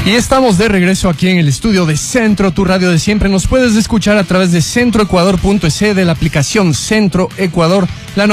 Y estamos de regreso aquí en el estudio de Centro, tu radio de siempre. Nos puedes escuchar a través de centroecuador.es, de la aplicación Centro Ecuador, la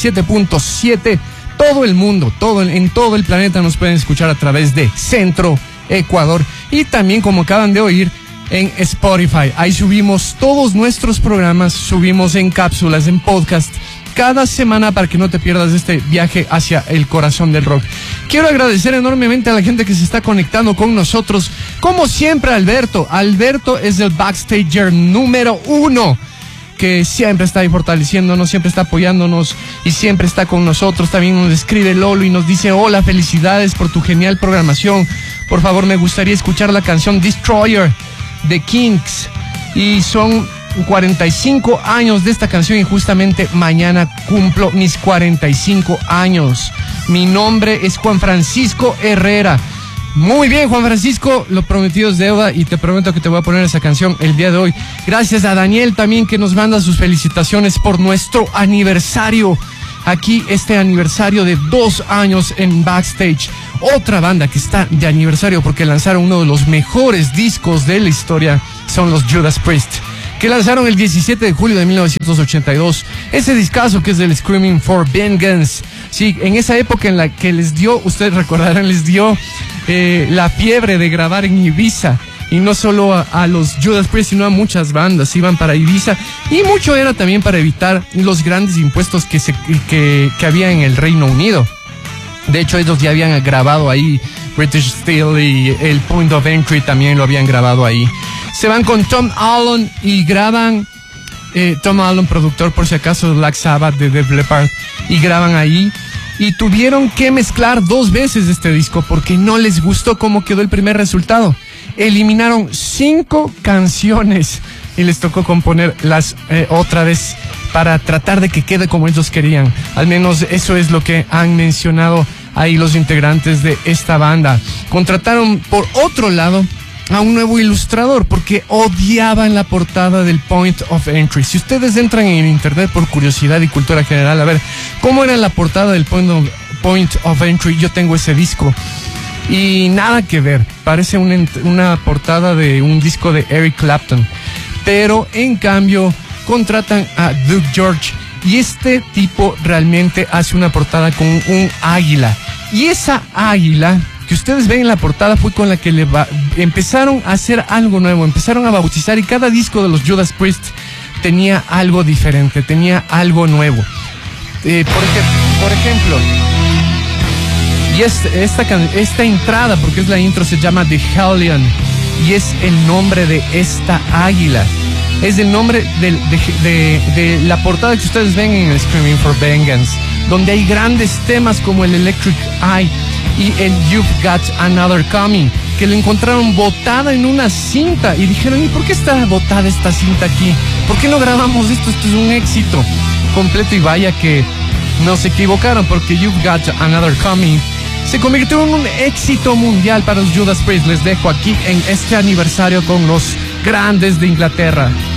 97.7. Todo el mundo, en todo el planeta nos pueden escuchar a través de Centro Ecuador. Y también, como acaban de oír, en Spotify. Ahí subimos todos nuestros programas, subimos en cápsulas, en podcast, cada semana para que no te pierdas este viaje hacia el corazón del rock. Quiero agradecer enormemente a la gente que se está conectando con nosotros. Como siempre, Alberto. Alberto es el backstager número 1, que siempre está ahí fortaleciéndonos, siempre está apoyándonos y siempre está con nosotros. También nos escribe Lolo y nos dice: hola, felicidades por tu genial programación. Por favor, me gustaría escuchar la canción Destroyer de Kinks. Y son 45 años de esta canción y justamente mañana cumplo mis 45 años. Mi nombre es Juan Francisco Herrera. Muy bien, Juan Francisco, lo prometido es deuda y te prometo que te voy a poner esa canción el día de hoy. Gracias a Daniel también, que nos manda sus felicitaciones por nuestro aniversario. Aquí este aniversario de 2 años en Backstage. Otra banda que está de aniversario porque lanzaron uno de los mejores discos de la historia son los Judas Priest, que lanzaron el 17 de julio de 1982. Ese discazo que es del Screaming for Vengeance. Sí, en esa época en la que les dio, ustedes recordarán, les dio la fiebre de grabar en Ibiza. Y no solo a los Judas Priest, sino a muchas bandas iban para Ibiza. Y mucho era también para evitar los grandes impuestos que había en el Reino Unido. De hecho, ellos ya habían grabado ahí British Steel, y el Point of Entry también lo habían grabado ahí. Se van con Tom Allen y graban, Tom Allen, productor por si acaso de Black Sabbath, de Def Leppard, y graban ahí. Y tuvieron que mezclar 2 veces este disco porque no les gustó cómo quedó el primer resultado. Eliminaron 5 canciones y les tocó componerlas otra vez para tratar de que quede como ellos querían. Al menos eso es lo que han mencionado ahí los integrantes de esta banda. Contrataron, por otro lado, a un nuevo ilustrador porque odiaban la portada del Point of Entry. Si ustedes entran en internet por curiosidad y cultura general a ver cómo era la portada del Point of Entry, yo tengo ese disco y nada que ver. Parece una portada de un disco de Eric Clapton, pero en cambio contratan a Doug George y este tipo realmente hace una portada con un águila, y esa águila que ustedes ven en la portada fue con la que empezaron a hacer algo nuevo, empezaron a bautizar, y cada disco de los Judas Priest tenía algo diferente, tenía algo nuevo. Por ejemplo, y esta entrada, porque es la intro, se llama The Hellion y es el nombre de esta águila. Es el nombre de la portada que ustedes ven en el Screaming for Vengeance, donde hay grandes temas como el Electric Eye y el You've Got Another Coming, que lo encontraron botada en una cinta y dijeron: ¿y por qué está botada esta cinta aquí? ¿Por qué no grabamos esto? Esto es un éxito completo. Y vaya que no se equivocaron, porque You've Got Another Coming se convirtió en un éxito mundial para los Judas Priest. Les dejo aquí en este aniversario con los grandes de Inglaterra.